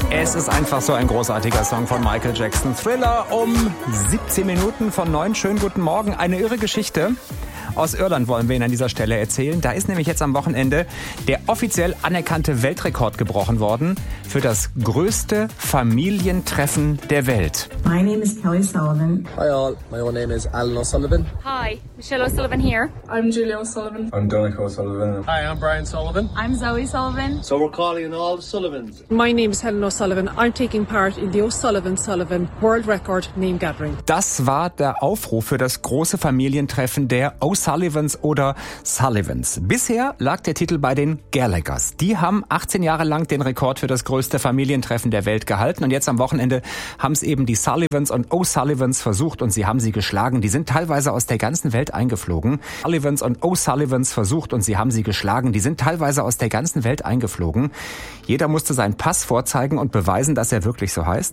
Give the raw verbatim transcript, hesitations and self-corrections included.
Es ist einfach so ein großartiger Song von Michael Jackson. Thriller um siebzehn Minuten von neun. Schönen guten Morgen. Eine irre Geschichte aus Irland wollen wir Ihnen an dieser Stelle erzählen. Da ist nämlich jetzt am Wochenende der offiziell anerkannte Weltrekord gebrochen worden für das größte Familientreffen der Welt. My name is Kelly Sullivan. Hi all, my own name is Alan O'Sullivan. Hi, Michelle O'Sullivan here. I'm Julia O'Sullivan. I'm Donncha O'Sullivan. Hi, I'm Brian Sullivan. I'm Zoe Sullivan. So we're calling in all the Sullivans. My name is Helen O'Sullivan. I'm taking part in the O'Sullivan-Sullivan World Record Name Gathering. Das war der Aufruf für das große Familientreffen der O'Sullivans oder Sullivans. Bisher lag der Titel bei den Gallaghers. Die haben achtzehn Jahre lang den Rekord für das größte Familientreffen der Welt gehalten. Und jetzt am Wochenende haben es eben die Sullivans und O'Sullivans versucht und sie haben sie geschlagen. Die sind teilweise aus der ganzen Welt eingeflogen. Sullivans und O'Sullivans versucht und sie haben sie geschlagen. Die sind teilweise aus der ganzen Welt eingeflogen. Jeder musste seinen Pass vorzeigen und beweisen, dass er wirklich so heißt.